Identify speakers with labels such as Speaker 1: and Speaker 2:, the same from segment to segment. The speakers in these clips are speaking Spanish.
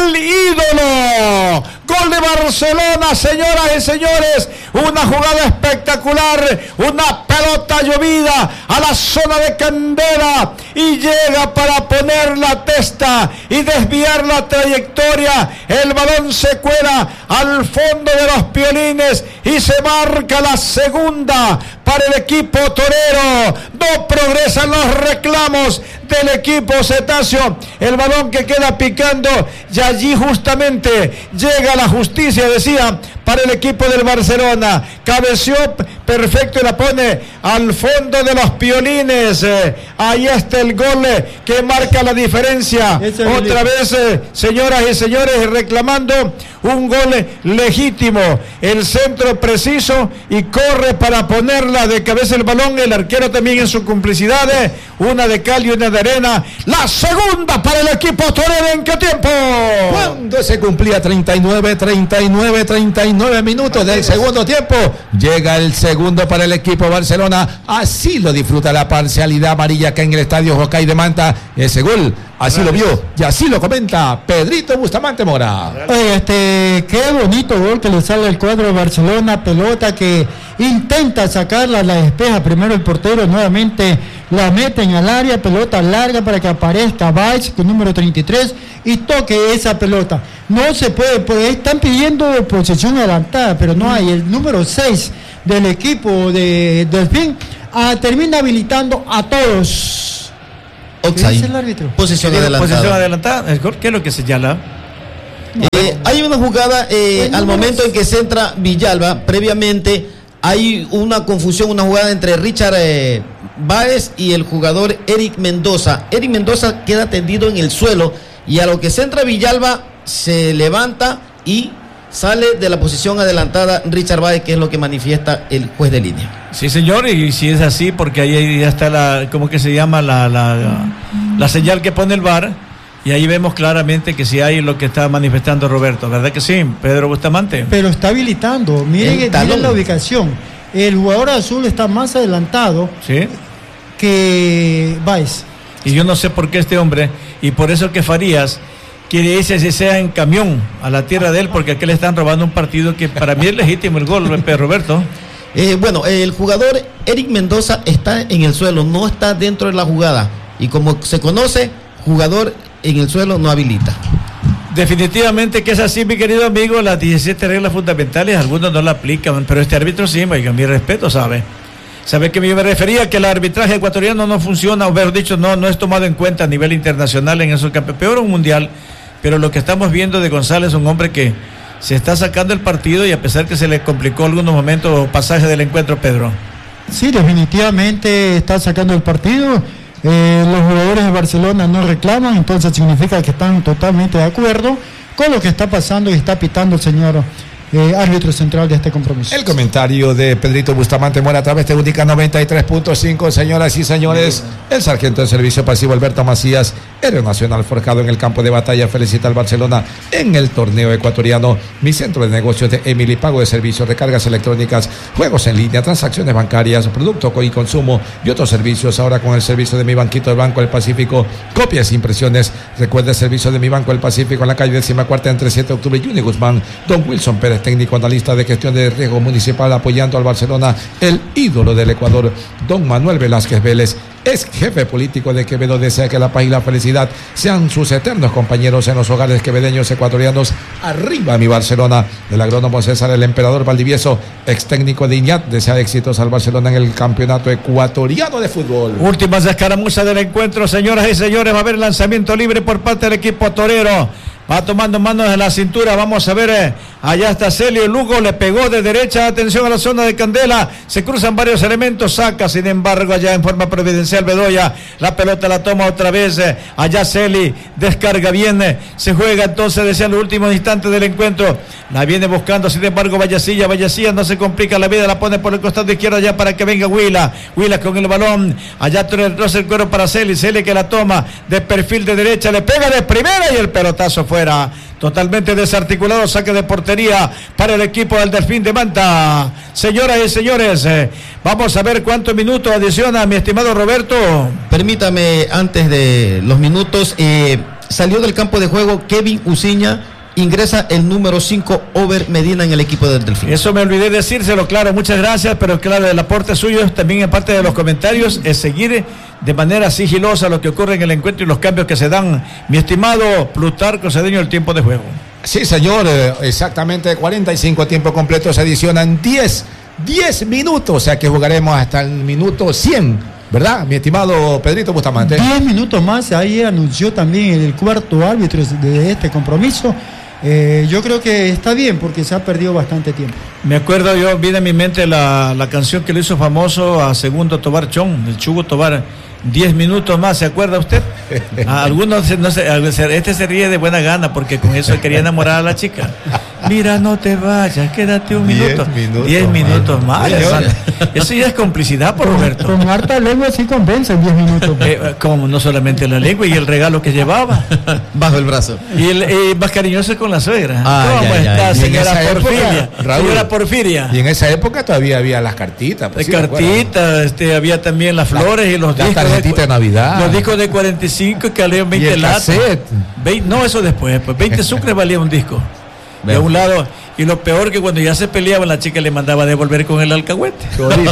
Speaker 1: el ídolo. Gol de Barcelona, señoras y señores. Una jugada espectacular. Una pelota llovida a la zona de Candela. Y llega para poner la testa y desviar la trayectoria. El balón se cuela al fondo de los Piolines y se marca la segunda para el equipo torero. No progresan los reclamos del equipo cetáceo. El balón que queda picando y allí justamente llega la justicia, decía, para el equipo del Barcelona. Cabeció perfecto y la pone al fondo de los Piolines. Ahí está el gol que marca la diferencia. Otra vez, señoras y señores, reclamando un gol legítimo. El centro preciso y corre para ponerla de cabeza el balón. El arquero también en su complicidad. Una de cal y una de arena. La segunda para el equipo torero. ¿En qué tiempo?
Speaker 2: Cuando se cumplía 39 minutos del segundo tiempo, llega el segundo para el equipo Barcelona. Así lo disfruta la parcialidad amarilla acá en el estadio Jocay de Manta. Ese gol, así lo vio y así lo comenta Pedrito Bustamante Mora.
Speaker 3: Qué bonito gol que le sale al cuadro de Barcelona. Pelota que intenta sacarla, la despeja primero el portero, nuevamente la meten al área, pelota larga para que aparezca Valls con número 33 y toque esa pelota. No se puede, pues están pidiendo posesión adelantada, pero no hay. El número 6 del equipo de Delfín termina habilitando a todos.
Speaker 4: ¿Qué dice
Speaker 3: el árbitro?
Speaker 4: Posesión adelantada.
Speaker 1: ¿Qué es lo que señala?
Speaker 4: Hay una jugada al momento en que se entra Villalba. Previamente hay una confusión, una jugada entre Richard Báez y el jugador Eric Mendoza. Eric Mendoza queda tendido en el suelo y a lo que se entra Villalba se levanta y sale de la posición adelantada Richard Báez, que es lo que manifiesta el juez de línea.
Speaker 1: Sí, señor, y si es así, porque ahí ya está la, ¿cómo que se llama? La señal que pone el VAR, y ahí vemos claramente que sí hay lo que está manifestando Roberto, ¿verdad que sí, Pedro Bustamante?
Speaker 3: Pero está habilitando, miren la ubicación. El jugador azul está más adelantado, ¿sí?, que Báez.
Speaker 1: Y yo no sé por qué este hombre, y por eso que Farías quiere irse si sea en camión a la tierra de él, porque aquí le están robando un partido que para mí es legítimo el gol, Roberto.
Speaker 4: Bueno, el jugador Eric Mendoza está en el suelo, no está dentro de la jugada, y como se conoce, jugador en el suelo no habilita.
Speaker 1: Definitivamente que es así, mi querido amigo. Las 17 reglas fundamentales algunos no la aplican, pero este árbitro sí, oiga, mi respeto, sabe que yo me refería que el arbitraje ecuatoriano no funciona, o mejor dicho, no es tomado en cuenta a nivel internacional en esos campeonatos, peor un mundial. Pero lo que estamos viendo de González, un hombre que se está sacando el partido, y a pesar que se le complicó algunos momentos o pasajes del encuentro, Pedro.
Speaker 3: Sí, definitivamente está sacando el partido. Los jugadores de Barcelona no reclaman, entonces significa que están totalmente de acuerdo con lo que está pasando y está pitando el señor árbitro central de este compromiso.
Speaker 2: El comentario de Pedrito Bustamante Mora a través de Única 93.5. Señoras y señores, el sargento de servicio pasivo Alberto Macías, héroe nacional forjado en el campo de batalla, felicita al Barcelona en el torneo ecuatoriano. Mi centro de negocios de Emily, pago de servicios, recargas electrónicas, juegos en línea, transacciones bancarias, producto y consumo y otros servicios. Ahora con el servicio de Mi Banquito del Banco del Pacífico, copias e impresiones. Recuerda el servicio de Mi Banco del Pacífico en la calle 14 entre 7 de octubre y Juni Guzmán. Don Wilson Pérez, técnico analista de gestión de riesgo municipal, apoyando al Barcelona. El ídolo del Ecuador, don Manuel Velázquez Vélez, es jefe político de Quevedo. Desea que la paz y la felicidad sean sus eternos compañeros en los hogares quevedeños ecuatorianos. Arriba mi Barcelona. El agrónomo César el Emperador Valdivieso, ex técnico de Iñat, desea éxitos al Barcelona en el campeonato ecuatoriano de fútbol.
Speaker 1: Últimas escaramuzas del encuentro, señoras y señores. Va a haber lanzamiento libre por parte del equipo torero. Va tomando manos en la cintura. Vamos a ver, allá está Celio Lugo, le pegó de derecha, atención a la zona de Candela, se cruzan varios elementos, saca sin embargo allá en forma providencial Bedoya, la pelota la toma otra vez, allá Celi, descarga bien, se juega entonces, decía en los últimos instantes del encuentro, la viene buscando sin embargo Vallecilla no se complica la vida, la pone por el costado izquierdo allá para que venga Huila con el balón, allá troza el cuero para Celi que la toma de perfil de derecha, le pega de primera y el pelotazo fuera, totalmente desarticulado, saque de portería para el equipo del Delfín de Manta. Señoras y señores, vamos a ver cuántos minutos adiciona mi estimado Roberto.
Speaker 4: Permítame, antes de los minutos, salió del campo de juego Kevin Uciña, ingresa el número 5, Over Medina, en el equipo del Delfín.
Speaker 1: Eso me olvidé decírselo, claro, muchas gracias, pero claro, el aporte suyo también en parte de los comentarios es seguir de manera sigilosa lo que ocurre en el encuentro y los cambios que se dan, mi estimado Plutarco Cedeño, el tiempo de juego.
Speaker 2: Sí, señor, exactamente 45 tiempo completo, se adicionan 10 minutos, o sea que jugaremos hasta el minuto 100. ¿Verdad, mi estimado Pedrito Bustamante?
Speaker 3: 10 minutos más, ahí anunció también el cuarto árbitro de este compromiso. Yo creo que está bien porque se ha perdido bastante tiempo.
Speaker 1: Me acuerdo, yo viene a mi mente la canción que lo hizo famoso a Segundo Tobar Chón, el Chugo Tobar. 10 minutos más, ¿se acuerda usted? Algunos, no sé, este se ríe de buena gana porque con eso quería enamorar a la chica. Mira, no te vayas, quédate un minuto. 10 minutos más. Eso ya es complicidad, por Roberto.
Speaker 3: Con harta lengua sí convence 10 minutos.
Speaker 1: Como no solamente la lengua y el regalo que llevaba.
Speaker 4: Bajo el brazo.
Speaker 1: Y más cariñoso con la suegra. ¿Cómo está, señora Porfiria? Señora Porfiria.
Speaker 2: Y en esa época todavía había las cartitas.
Speaker 1: Pues, cartitas, había también las flores y los discos.
Speaker 2: De Navidad.
Speaker 1: Los discos de 45 que valían 20 latas. No, eso después, pues 20 sucres valía un disco. De un lado, y lo peor que cuando ya se peleaban, la chica le mandaba a devolver con el alcahuete.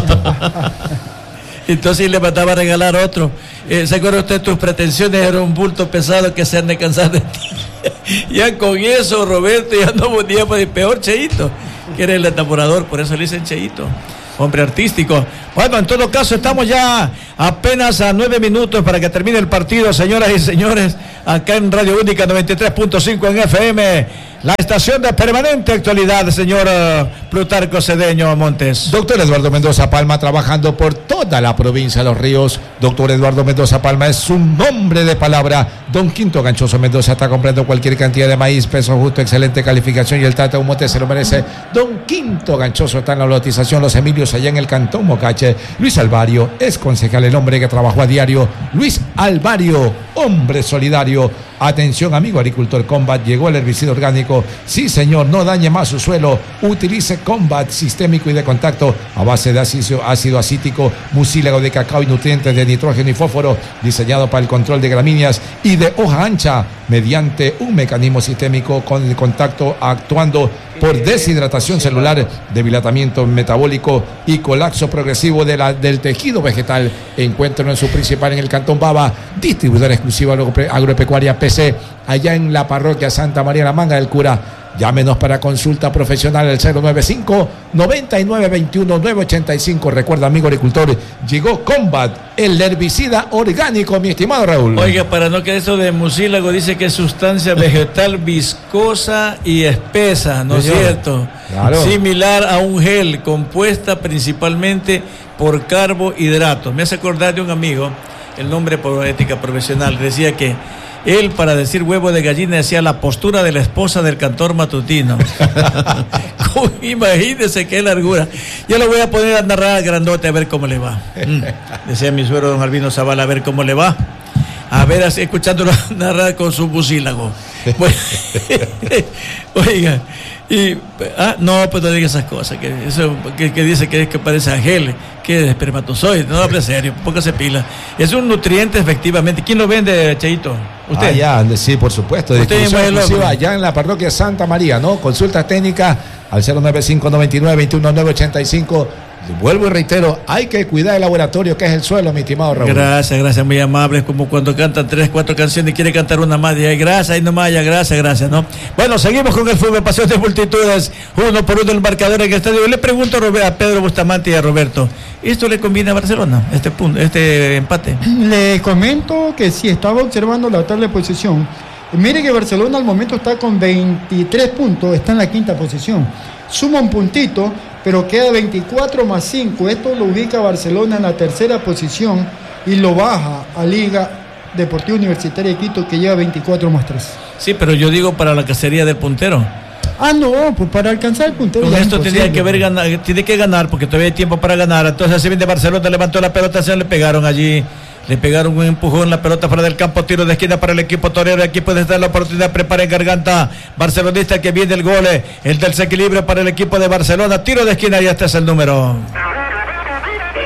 Speaker 1: Entonces le mandaba a regalar otro. ¿Se acuerda usted? Tus pretensiones eran un bulto pesado que se han de cansar de ti. Ya con eso, Roberto, ya no podía, pues, peor Cheito, que era el enamorador, por eso le dicen Cheito. Hombre artístico. Bueno, en todo caso, estamos ya apenas a 9 minutos para que termine el partido, señoras y señores, acá en Radio Única 93.5 en FM, la estación de permanente actualidad, señor Plutarco Cedeño Montes.
Speaker 2: Doctor Eduardo Mendoza Palma, trabajando por toda la provincia de Los Ríos. Doctor Eduardo Mendoza Palma es un nombre de palabra. Don Quinto Ganchoso Mendoza está comprando cualquier cantidad de maíz, peso justo, excelente calificación y el trato de un monte se lo merece. Don Quinto Ganchoso está en la lotización Los Emilios, allá en el Cantón Mocache. Luis Alvario es concejal, el hombre que trabajó a diario. Luis Alvario, hombre solidario. Atención, amigo agricultor, Combat, llegó el herbicida orgánico. Sí, señor, no dañe más su suelo. Utilice Combat sistémico y de contacto a base de ácido acítico, mucílago de cacao y nutrientes de nitrógeno y fósforo, diseñado para el control de gramíneas y de hoja ancha mediante un mecanismo sistémico con el contacto actuando por deshidratación celular, debilitamiento metabólico y colapso progresivo del tejido vegetal. Encuéntralo en su principal en el Cantón Baba, distribuidora exclusiva agropecuaria PC, allá en la parroquia Santa María la Manga del Cura. Llámenos para consulta profesional al 095-9921-985. Recuerda, amigo agricultor, llegó Combat, el herbicida orgánico, mi estimado Raúl.
Speaker 1: Oiga, para no quedar eso de mucílago, dice que es sustancia vegetal viscosa y espesa, ¿no es cierto?
Speaker 2: Claro.
Speaker 1: Similar a un gel, compuesta principalmente por carbohidratos. Me hace acordar de un amigo, el nombre por ética profesional, decía que él, para decir huevo de gallina, decía la postura de la esposa del cantor matutino. Imagínese qué largura. Yo lo voy a poner a narrar grandote a ver cómo le va. Decía mi suegro don Albino Zavala, a ver cómo le va. A ver, así, escuchándolo narrar con su mucílago. Bueno, oiga, y no, pues no diga esas cosas, que eso que dice que parece ángel, que es espermatozoide, no hable serio, póngase pila. Es un nutriente efectivamente. ¿Quién lo vende, Cheito? ¿Usted?
Speaker 2: Allá, sí, por supuesto. Allá en la parroquia Santa María, ¿no? Consultas técnicas al 095-99-21-985. Vuelvo y reitero, hay que cuidar el laboratorio que es el suelo, mi estimado Raúl.
Speaker 1: Gracias, muy amables, como cuando cantan 3, 4 canciones y quiere cantar una más, y hay gracias, y nomás, ya gracias, ¿no? Bueno, seguimos con el fútbol, pasión de multitudes, 1-1 el marcador en el estadio. Le pregunto a Pedro Bustamante y a Roberto, ¿esto le conviene a Barcelona, este empate?
Speaker 3: Le comento que sí, estaba observando la tabla de posición. Mire que Barcelona al momento está con 23 puntos, está en la quinta posición. Suma un puntito, pero queda 24 más 5. Esto lo ubica a Barcelona en la tercera posición y lo baja a Liga Deportiva Universitaria de Quito, que lleva 24 más 3.
Speaker 1: Sí, pero yo digo para la cacería del puntero.
Speaker 3: No, pues para alcanzar el puntero.
Speaker 1: Con esto tiene que ganar, porque todavía hay tiempo para ganar. Entonces, así viene Barcelona, levantó la pelota, se le pegaron allí. Le pegaron un empujón, la pelota fuera del campo, tiro de esquina para el equipo torero. Aquí puede estar la oportunidad, prepara en garganta barcelonista, que viene el gol, el del desequilibrio para el equipo de Barcelona. Tiro de esquina y este es el número.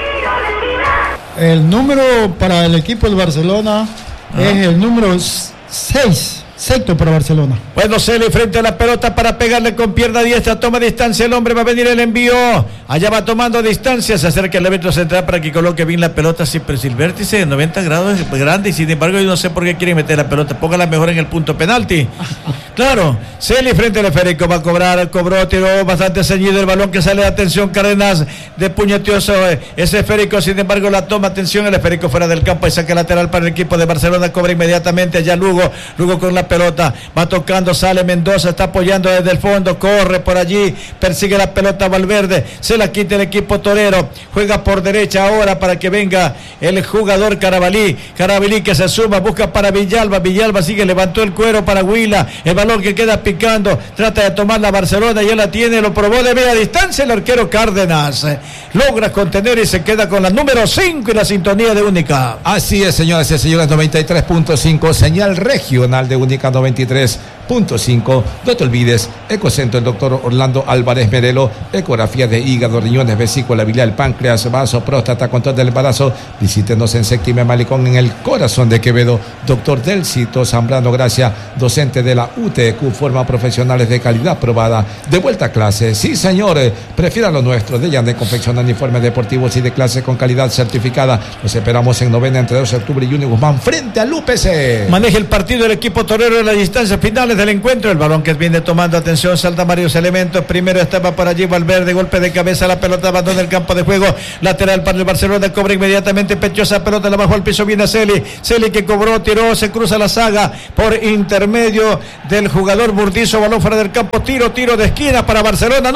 Speaker 3: El número para el equipo de Barcelona es el número Sexto para Barcelona.
Speaker 1: Bueno, Celi frente a la pelota para pegarle con pierna diestra, toma distancia el hombre, va a venir el envío, allá va tomando distancia, se acerca el árbitro central para que coloque bien la pelota, sí, pero si el vértice de 90 grados es grande y sin embargo yo no sé por qué quieren meter la pelota, póngala mejor en el punto penalti. Claro, Celi frente al esférico, va a cobrar, cobró, tiró bastante ceñido el balón que sale, atención Cárdenas, de puñetioso ese esférico, sin embargo la toma, atención, el esférico fuera del campo y saque lateral para el equipo de Barcelona, cobra inmediatamente allá Lugo con la pelota, va tocando, sale Mendoza, está apoyando desde el fondo, corre por allí, persigue la pelota Valverde, se la quita el equipo torero, juega por derecha ahora para que venga el jugador Carabalí que se suma, busca para Villalba sigue, levantó el cuero para Huila, el balón que queda picando, trata de tomar la Barcelona, ya la tiene, lo probó de media distancia el arquero Cárdenas, logra contener y se queda con la número 5 y la sintonía de Única.
Speaker 2: Así es, señoras y señores, 93.5, señal regional de Única 93.5. No te olvides, Ecocentro, el doctor Orlando Álvarez Merelo, ecografía de hígado, riñones, vesícula biliar, páncreas, vaso, próstata, control del embarazo. Visítenos en Séptima Malecón, en el corazón de Quevedo. Doctor Delcito Zambrano Gracia, docente de la UTQ, forma profesionales de calidad probada. De vuelta a clase, sí señores, prefiera lo nuestro. De Yandé confecciona uniformes deportivos y de clase con calidad certificada. Los esperamos en novena entre 12 de octubre y 1 de Guzmán, frente al UPC.
Speaker 1: Maneja el partido el equipo torero en las distancias finales del encuentro, el balón que viene tomando, atención, salta varios elementos, primero estaba por allí Valverde, golpe de cabeza, la pelota abandona el campo de juego, lateral para el Barcelona, cobra inmediatamente Pechosa, pelota la bajó al piso, viene Celi que cobró, tiró, se cruza la saga por intermedio del jugador Burdizo, balón fuera del campo, tiro de esquina para Barcelona,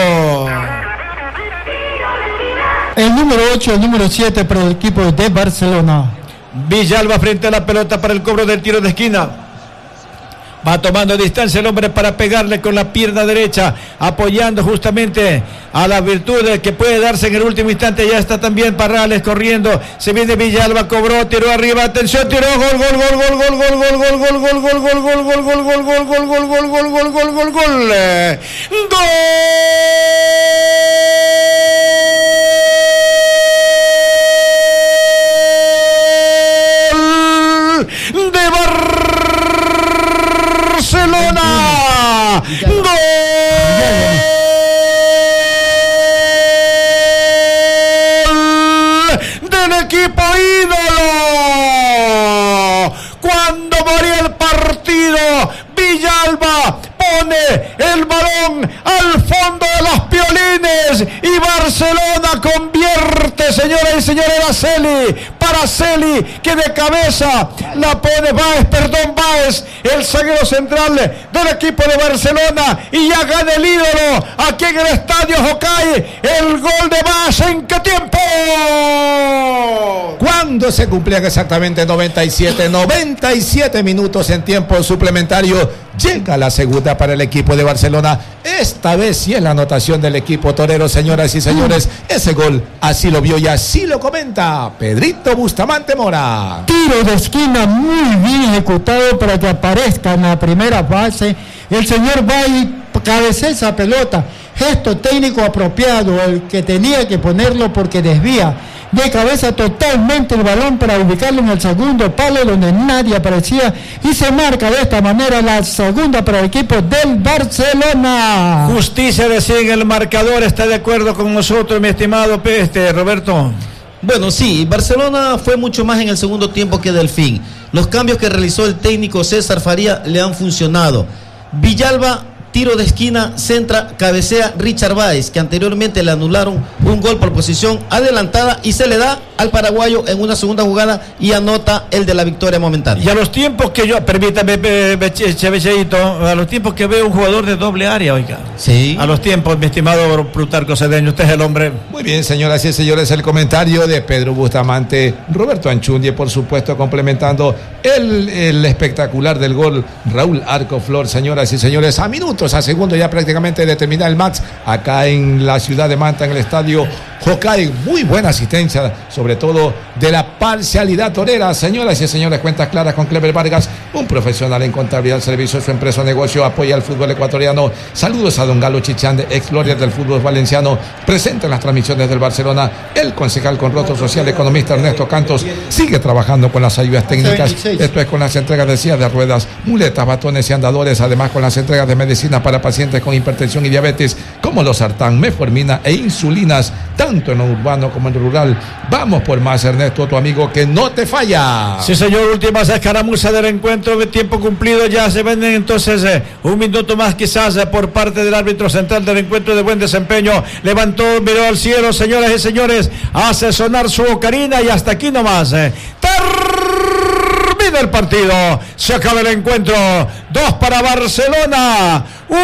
Speaker 3: el número 8, el número 7 para el equipo de Barcelona.
Speaker 1: Villalba frente a la pelota para el cobro del tiro de esquina. Va tomando distancia el hombre para pegarle con la pierna derecha, apoyando justamente a las virtudes que puede darse en el último instante. Ya está también Parrales corriendo. Se viene Villalba, cobró, tiró arriba, atención, tiró, gol. De Barcelona, gol del equipo ídolo. Cuando moría el partido, Villalba pone el balón al fondo de los piolines y Barcelona convierte, señoras y señores, para Celi, que de cabeza la pone Báez, el zaguero central del equipo de Barcelona, y ya gana el ídolo aquí en el estadio Jocay, el gol de Báez. ¿En qué tiempo?
Speaker 2: Cuando se cumplían exactamente 97 minutos en tiempo suplementario, llega la segunda para el equipo de Barcelona. Esta vez sí es la anotación del equipo torero, señoras y señores. Ese gol así lo vio y así lo comenta Pedrito Bustamante Mora.
Speaker 3: Tiro de esquina muy bien ejecutado para que aparezca en la primera fase. El señor va y cabecea esa pelota. Gesto técnico apropiado, el que tenía que ponerlo porque desvía de cabeza totalmente el balón para ubicarlo en el segundo palo donde nadie aparecía, y se marca de esta manera la segunda para el equipo del Barcelona.
Speaker 1: Justicia decía en el marcador. ¿Está de acuerdo con nosotros, mi estimado Roberto?
Speaker 4: Bueno, sí, Barcelona fue mucho más en el segundo tiempo que Delfín. Los cambios que realizó el técnico César Faría le han funcionado. Villalba, tiro de esquina, centra, cabecea Richard Báez, que anteriormente le anularon un gol por posición adelantada, y se le da al paraguayo en una segunda jugada y anota el de la victoria momentánea.
Speaker 1: Y a los tiempos que yo, permítame, Chevecheito, a los tiempos que veo un jugador de doble área, oiga.
Speaker 4: Sí.
Speaker 1: A los tiempos, mi estimado Plutarco Cedeño, usted es el hombre.
Speaker 2: Muy bien, señoras y señores, el comentario de Pedro Bustamante, Roberto Anchundia, por supuesto, complementando el espectacular del gol, Raúl Arcoflor, señoras y señores, a minutos, a segundos ya prácticamente de terminar el match, acá en la ciudad de Manta, en el estadio Jocay, muy buena asistencia, sobre todo de la parcialidad torera. Señoras y señores, cuentas claras con Clever Vargas, un profesional en contabilidad, servicio, su empresa o negocio, apoya al fútbol ecuatoriano. Saludos a don Galo Chichán, ex gloria del fútbol valenciano, presente en las transmisiones del Barcelona. El concejal con rostro social, economista Ernesto Cantos, sigue trabajando con las ayudas técnicas. Esto es con las entregas de sillas de ruedas, muletas, batones y andadores, además con las entregas de medicinas para pacientes con hipertensión y diabetes, como los sartán, metformina e insulinas, tanto en lo urbano como en lo rural. Vamos por más, Ernesto, tu amigo que no te falla.
Speaker 1: Sí, señor, últimas escaramuzas del encuentro de tiempo cumplido. Ya se venden entonces un minuto más quizás por parte del árbitro central del encuentro de buen desempeño. Levantó, miró al cielo, señoras y señores, hace sonar su ocarina y hasta aquí nomás. Termina el partido, se acaba el encuentro. 2 para Barcelona,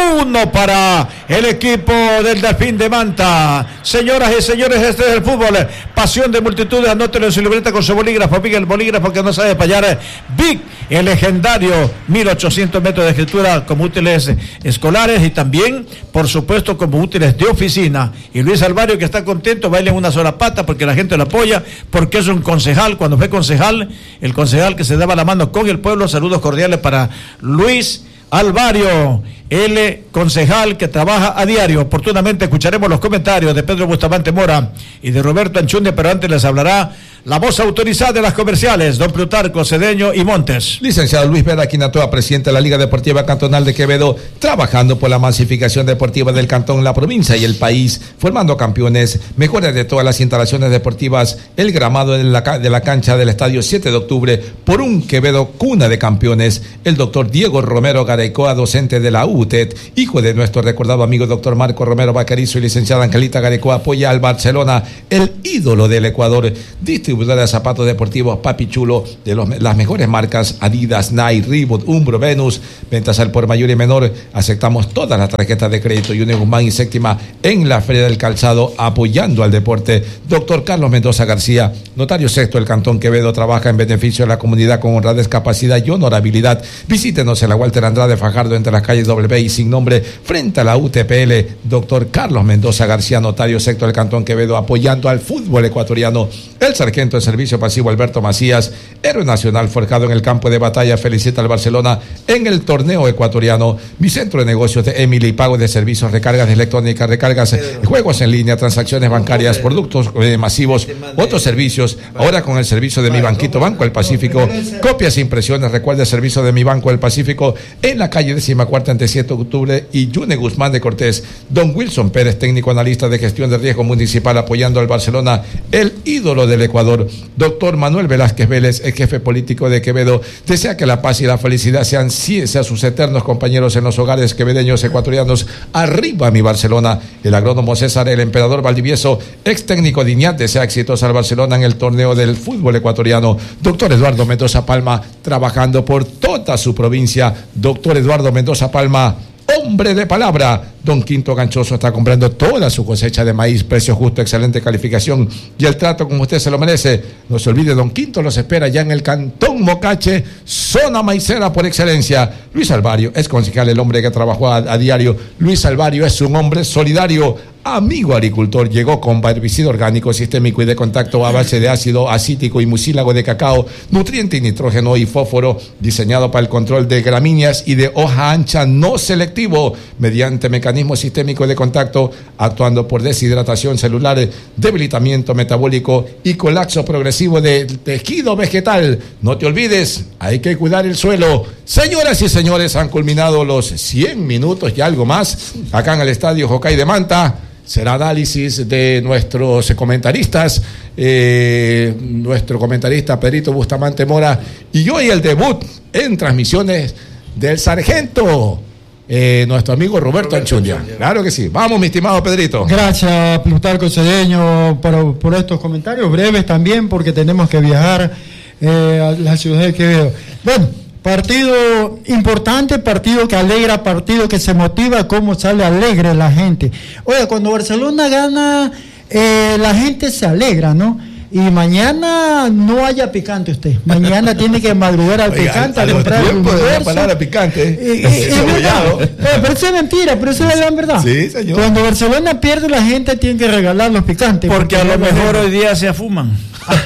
Speaker 1: 1 para el equipo del Delfín de Manta. Señoras y señores, este es el fútbol, pasión de multitudes. Anótelo en su libreta con su bolígrafo. Big, el bolígrafo que no sabe fallar. Big, el legendario, 1800 metros de escritura como útiles escolares y también, por supuesto, como útiles de oficina. Y Luis Alvario, que está contento, baila en una sola pata porque la gente lo apoya, porque es un concejal. Cuando fue concejal, el concejal que se daba la mano con el pueblo. Saludos cordiales para Luis Alvario, el concejal que trabaja a diario. Oportunamente escucharemos los comentarios de Pedro Bustamante Mora y de Roberto Anchunde, pero antes les hablará la voz autorizada de las comerciales, don Plutarco Cedeño y Montes.
Speaker 2: Licenciado Luis Vera Quinatoa, presidente de la Liga Deportiva Cantonal de Quevedo, trabajando por la masificación deportiva del cantón, la provincia y el país, formando campeones, mejores de todas las instalaciones deportivas, el gramado de la cancha del Estadio 7 de octubre, por un Quevedo cuna de campeones. El doctor Diego Romero Garecoa, docente de la UTED, hijo de nuestro recordado amigo doctor Marco Romero Bacarizo y licenciada Angelita Garecoa, apoya al Barcelona, el ídolo del Ecuador. Distribuidora de zapatos deportivos Papi Chulo, de las mejores marcas Adidas, Nike, Reebok, Umbro, Venus, ventas al por mayor y menor. Aceptamos todas las tarjetas de crédito. Yune Guzmán y Séptima en la Feria del Calzado, apoyando al deporte. Doctor Carlos Mendoza García, notario sexto del Cantón Quevedo, trabaja en beneficio de la comunidad con honradez, capacidad y honorabilidad. Visítenos en la Walter Andrade Fajardo, entre las calles W y Sin Nombre, frente a la UTPL. Doctor Carlos Mendoza García, notario sexto del Cantón Quevedo, apoyando al fútbol ecuatoriano. El sargento de servicio pasivo Alberto Macías, héroe nacional forjado en el campo de batalla, felicita al Barcelona en el torneo ecuatoriano. Mi centro de negocios de Emily, pago de servicios, recargas de electrónica, recargas, juegos en línea, transacciones bancarias, productos masivos, otros servicios. Ahora con el servicio de Mi Banquito Banco del Pacífico, copias e impresiones. Recuerda el servicio de Mi Banco del Pacífico en la calle 14 ante 7 de octubre y Yune Guzmán de Cortés. Don Wilson Pérez, técnico analista de gestión de riesgo municipal, apoyando al Barcelona, el ídolo del Ecuador. Doctor Manuel Velázquez Vélez, el jefe político de Quevedo, desea que la paz y la felicidad sean sus eternos compañeros en los hogares quevedeños ecuatorianos. Arriba mi Barcelona. El agrónomo César, el emperador Valdivieso, ex técnico de Iñat, desea exitosa al Barcelona en el torneo del fútbol ecuatoriano. Doctor Eduardo Mendoza Palma, trabajando por toda su provincia. Doctor Eduardo Mendoza Palma, hombre de palabra. Don Quinto Ganchoso está comprando toda su cosecha de maíz, precio justo, excelente calificación y el trato como usted se lo merece. No se olvide, Don Quinto los espera ya en el Cantón Mocache, zona maicera por excelencia. Luis Alvario es concejal, el hombre que trabajó a diario. Luis Alvario es un hombre solidario, amigo agricultor. Llegó con herbicida orgánico, sistémico y de contacto a base de ácido acítico y mucílago de cacao, nutriente y nitrógeno y fósforo, diseñado para el control de gramíneas y de hoja ancha no selectivo, mediante mecanismo sistémico de contacto, actuando por deshidratación celular, debilitamiento metabólico y colapso progresivo del tejido vegetal. No te olvides, hay que cuidar el suelo. Señoras y señores, han culminado los 100 minutos y algo más acá en el Estadio Jocay de Manta. Será análisis de nuestros comentaristas, nuestro comentarista Pedrito Bustamante Mora, y hoy el debut en transmisiones del sargento, nuestro amigo Roberto Anchundia. Claro que sí. Vamos, mi estimado Pedrito.
Speaker 3: Gracias, Plutarco Cedeño, por estos comentarios breves también, porque tenemos que viajar a la ciudad de Quevedo. Bueno, partido importante, partido que alegra, partido que se motiva, cómo sale alegre la gente. Oiga, cuando Barcelona gana, la gente se alegra, ¿no? Y mañana no haya picante usted. Mañana tiene que madrugar al picante a comprar el
Speaker 2: la palabra picante.
Speaker 3: Pero eso es mentira, pero eso es la verdad.
Speaker 2: Sí, señor.
Speaker 3: Cuando Barcelona pierde, la gente tiene que regalar los picantes.
Speaker 1: Porque a lo mejor hoy día se afuman.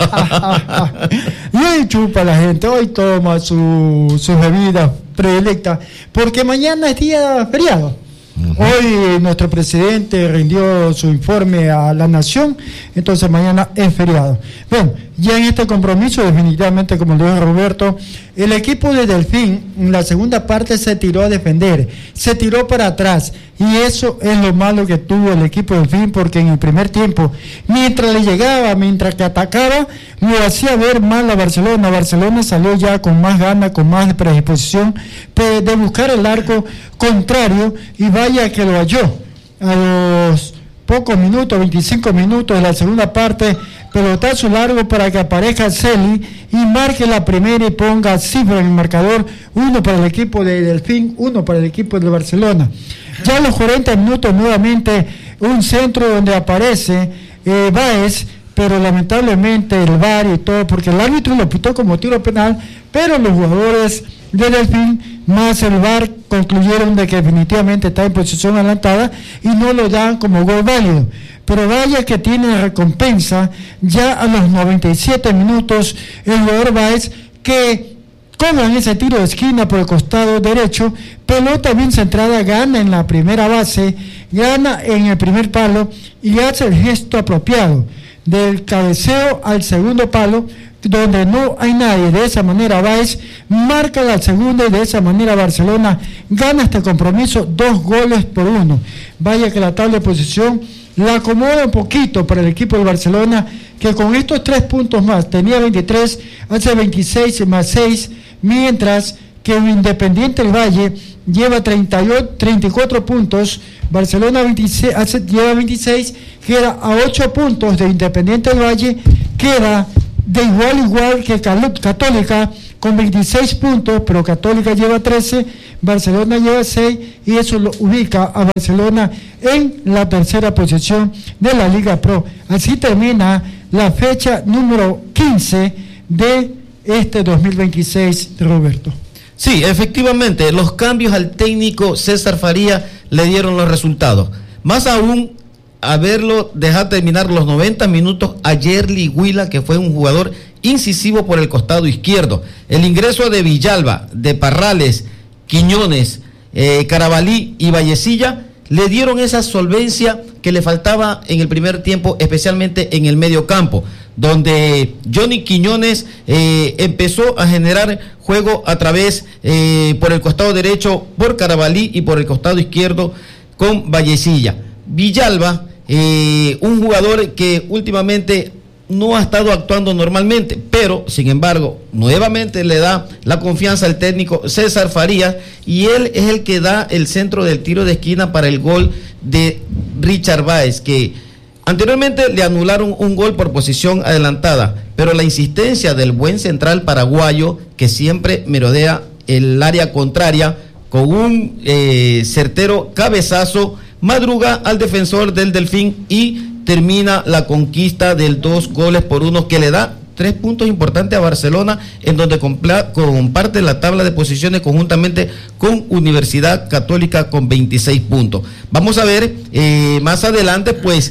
Speaker 3: Y hoy chupa la gente, hoy toma su bebida predilecta, porque mañana es día feriado. Hoy nuestro presidente rindió su informe a la nación, entonces mañana es feriado. Bueno, ya en este compromiso, definitivamente, como lo dijo Roberto, el equipo de Delfín en la segunda parte se tiró a defender, se tiró para atrás, y eso es lo malo que tuvo el equipo de Delfín, porque en el primer tiempo, mientras le llegaba, mientras que atacaba, lo hacía ver mal a Barcelona. Barcelona salió ya con más ganas, con más predisposición de buscar el arco contrario, y vaya que lo halló. A los pocos minutos, 25 minutos de la segunda parte, pelotazo largo para que aparezca Celi y marque la primera y ponga cifra en el marcador, 1 para el equipo de Delfín, 1 para el equipo de Barcelona. Ya a los 40 minutos nuevamente un centro donde aparece Báez, pero lamentablemente el VAR y todo, porque el árbitro lo pitó como tiro penal, pero los jugadores de Delfín más el VAR concluyeron de que definitivamente está en posición adelantada y no lo dan como gol válido. Pero vaya que tiene recompensa ya a los 97 minutos el jugador Báez, que cobran ese tiro de esquina por el costado derecho, pelota bien centrada, gana en la primera base, gana en el primer palo y hace el gesto apropiado del cabeceo al segundo palo, donde no hay nadie. De esa manera Báez marca la segunda y de esa manera Barcelona gana este compromiso 2-1. Vaya que la tabla de posición la acomoda un poquito para el equipo del Barcelona, que con estos 3 puntos más tenía 23, hace 26 más 6, mientras que el Independiente del Valle lleva 34 puntos, Barcelona 26, lleva 26, queda a 8 puntos de Independiente del Valle, queda de igual que Católica con 26 puntos, pero Católica lleva 13, Barcelona lleva 6, y eso lo ubica a Barcelona en la tercera posición de la Liga Pro. Así termina la fecha número 15 de este 2026, Roberto.
Speaker 4: Sí, efectivamente, los cambios al técnico César Faría le dieron los resultados. Más aún, haberlo dejado terminar los 90 minutos a Yerli Huila, que fue un jugador incisivo por el costado izquierdo. El ingreso de Villalba, de Parrales, Quiñones, Carabalí y Vallecilla le dieron esa solvencia que le faltaba en el primer tiempo, especialmente en el medio campo, donde Johnny Quiñones empezó a generar juego a través por el costado derecho por Carabalí y por el costado izquierdo con Vallecilla. Villalba, un jugador que últimamente no ha estado actuando normalmente, pero sin embargo nuevamente le da la confianza al técnico César Farías, y él es el que da el centro del tiro de esquina para el gol de Richard Báez, que anteriormente le anularon un gol por posición adelantada, pero la insistencia del buen central paraguayo, que siempre merodea el área contraria con un certero cabezazo, madruga al defensor del Delfín y termina la conquista del 2-1, que le da 3 puntos importantes a Barcelona, en donde comparte la tabla de posiciones conjuntamente con Universidad Católica con 26 puntos. Vamos a ver más adelante pues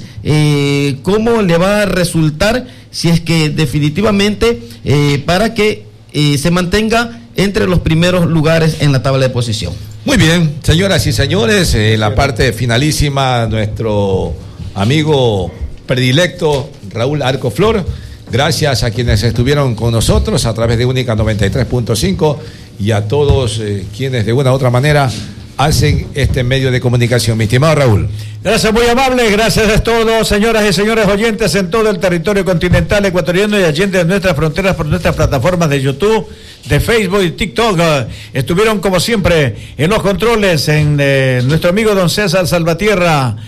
Speaker 4: cómo le va a resultar, si es que definitivamente para que se mantenga entre los primeros lugares en la tabla de posición.
Speaker 2: Muy bien, señoras y señores, la parte finalísima, nuestro amigo predilecto Raúl Arcoflor. Gracias a quienes estuvieron con nosotros a través de Única 93.5 y a todos quienes de una u otra manera hacen este medio de comunicación. Mi estimado Raúl.
Speaker 1: Gracias, muy amable. Gracias a todos, señoras y señores oyentes en todo el territorio continental ecuatoriano y allende de nuestras fronteras, por nuestras plataformas de YouTube, de Facebook y TikTok. Estuvieron como siempre en los controles, en nuestro amigo don César Salvatierra.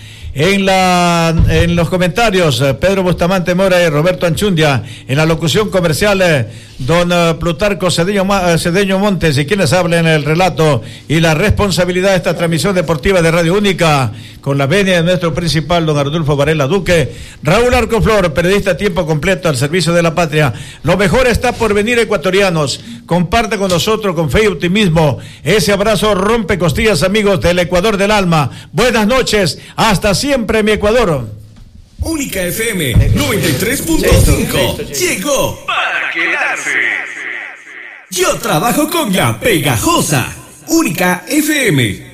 Speaker 1: En los comentarios, Pedro Bustamante Mora y Roberto Anchundia. En la locución comercial, don Plutarco Cedeño Montes, y quienes hablan en el relato y la responsabilidad de esta transmisión deportiva de Radio Única, con la venia de nuestro principal, don Arnulfo Varela Duque, Raúl Arcoflor, periodista a tiempo completo al servicio de la patria. Lo mejor está por venir, ecuatorianos. Comparte con nosotros con fe y optimismo ese abrazo rompe costillas, amigos del Ecuador del alma. Buenas noches, hasta siempre, mi Ecuador.
Speaker 5: Única FM 93.5 llegó para quedarse. Yo trabajo con la pegajosa Única FM.